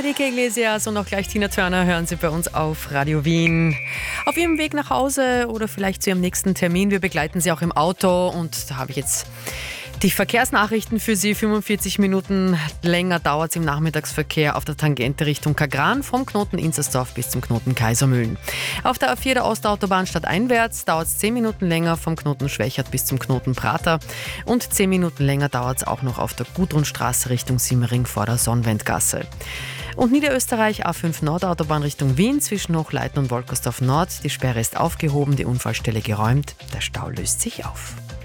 Enrique Iglesias und auch gleich Tina Turner hören Sie bei uns auf Radio Wien. Auf Ihrem Weg nach Hause oder vielleicht zu Ihrem nächsten Termin. Wir begleiten Sie auch im Auto und da habe ich jetzt die Verkehrsnachrichten für Sie. 45 Minuten länger dauert es im Nachmittagsverkehr auf der Tangente Richtung Kagran vom Knoten Inzersdorf bis zum Knoten Kaisermühlen. Auf der A4 der Ostautobahn stadteinwärts dauert es 10 Minuten länger vom Knoten Schwächert bis zum Knoten Prater und 10 Minuten länger dauert es auch noch auf der Gudrunstraße Richtung Simmering vor der Sonnwendgasse. Und Niederösterreich A5 Nordautobahn Richtung Wien zwischen Hochleiten und Wolkersdorf Nord. Die Sperre ist aufgehoben, die Unfallstelle geräumt. Der Stau löst sich auf.